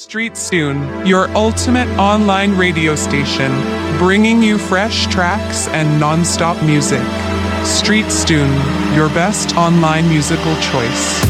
StreetStune, your ultimate online radio station, bringing you fresh tracks and non-stop music. StreetStune, your best online musical choice.